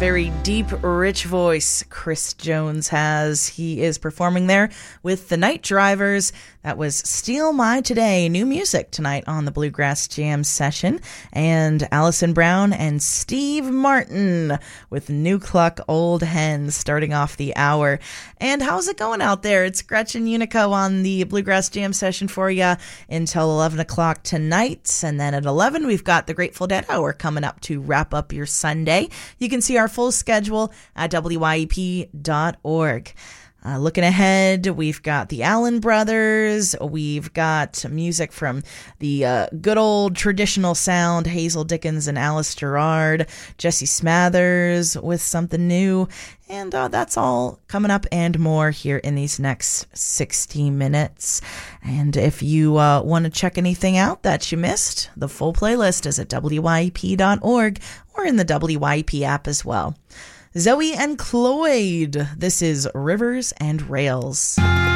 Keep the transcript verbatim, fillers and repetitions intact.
very deep, rich voice Chris Jones has. He is performing there with the Night Drivers. That was Steal My Today, new music tonight on the Bluegrass Jam session. And Allison Brown and Steve Martin with New Cluck Old Hens starting off the hour. And how's it going out there? It's Gretchen Unico on the Bluegrass Jam session for you until eleven o'clock tonight. And then at eleven, we've got the Grateful Dead Hour coming up to wrap up your Sunday. You can see our full schedule at W Y E P dot org. Uh, looking ahead, we've got the Allen Brothers. We've got music from the uh, good old traditional sound, Hazel Dickens and Alice Gerrard, Jesse Smathers with something new. And uh, that's all coming up and more here in these next sixty minutes. And if you uh, want to check anything out that you missed, the full playlist is at W Y E P dot org or in the W Y E P app as well. Zoe and Cloyd, this is Rivers and Rails.